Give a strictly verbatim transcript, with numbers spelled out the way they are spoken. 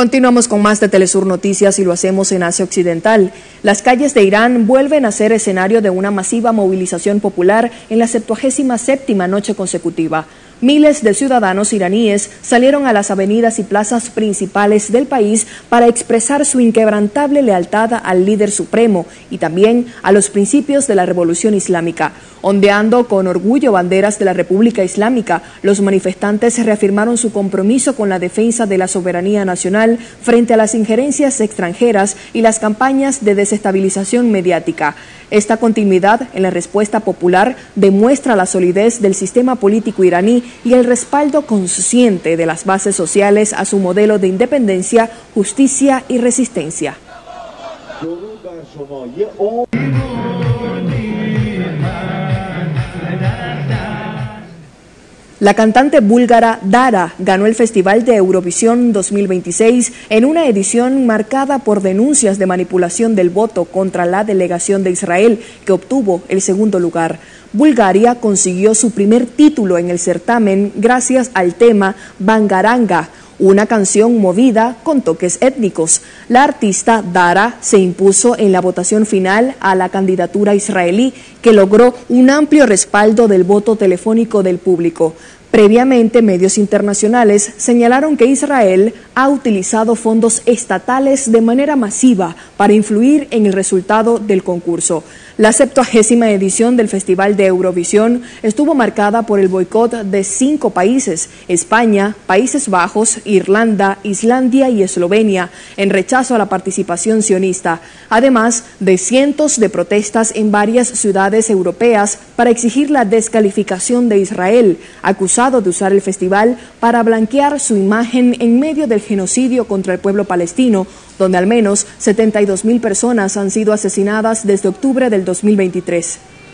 Continuamos con más de Telesur Noticias y lo hacemos en Asia Occidental. Las calles de Irán vuelven a ser escenario de una masiva movilización popular en la septuagésima séptima noche consecutiva. Miles de ciudadanos iraníes salieron a las avenidas y plazas principales del país para expresar su inquebrantable lealtad al líder supremo y también a los principios de la revolución islámica. Ondeando con orgullo banderas de la República Islámica, los manifestantes reafirmaron su compromiso con la defensa de la soberanía nacional frente a las injerencias extranjeras y las campañas de desestabilización mediática. Esta continuidad en la respuesta popular demuestra la solidez del sistema político iraní y el respaldo consciente de las bases sociales a su modelo de independencia, justicia y resistencia. La cantante búlgara Dara ganó el Festival de Eurovisión dos mil veintiséis en una edición marcada por denuncias de manipulación del voto contra la delegación de Israel, que obtuvo el segundo lugar. Bulgaria consiguió su primer título en el certamen gracias al tema Bangaranga, una canción movida con toques étnicos. La artista Dara se impuso en la votación final a la candidatura israelí, que logró un amplio respaldo del voto telefónico del público. Previamente, medios internacionales señalaron que Israel ha utilizado fondos estatales de manera masiva para influir en el resultado del concurso. La septuagésima edición del Festival de Eurovisión estuvo marcada por el boicot de cinco países: España, Países Bajos, Irlanda, Islandia y Eslovenia, en rechazo a la participación sionista, además de cientos de protestas en varias ciudades europeas para exigir la descalificación de Israel, acusado de usar el festival para blanquear su imagen en medio del genocidio contra el pueblo palestino, donde al menos setenta y dos mil personas han sido asesinadas desde octubre del dos mil veintitrés.